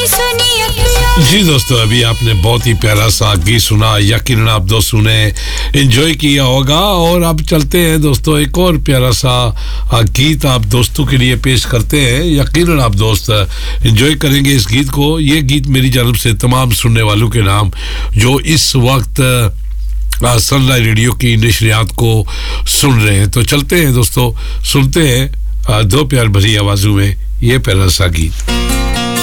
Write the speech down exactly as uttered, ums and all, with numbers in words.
जी दोस्तों, अभी आपने बहुत ही प्यारा सा गीत सुना, यकीनन आप दोस्तों ने एंजॉय किया होगा। और अब चलते हैं दोस्तों, एक और प्यारा सा गीत आप दोस्तों के लिए पेश करते हैं। यकीनन आप दोस्त एंजॉय करेंगे इस गीत को। ये गीत मेरी जानब से तमाम सुनने वालों के नाम जो इस वक्त सनलाइट रेडियो की नशरियात को सुन रहे हैं। तो चलते हैं दोस्तों, सुनते हैं दो प्यार भरी आवाज़ों में ये प्यारा सा गीत।